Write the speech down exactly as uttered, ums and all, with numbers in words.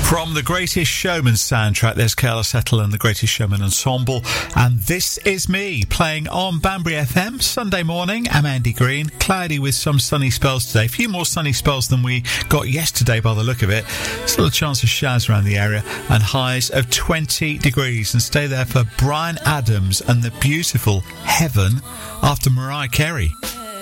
From the Greatest Showman soundtrack, there's Carla Settle and the Greatest Showman Ensemble, and This Is Me, playing on Banbury F M Sunday morning. I'm Andy Green. Cloudy with some sunny spells today. A few more sunny spells than we got yesterday by the look of it. Still a chance of showers around the area, and highs of twenty degrees. And stay there for Bryan Adams and the beautiful Heaven after Mariah Carey.